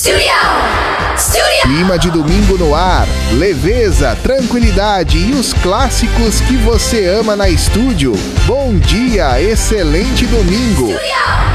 Clima de domingo no ar, leveza, tranquilidade e os clássicos que você ama na estúdio. Bom dia, excelente domingo.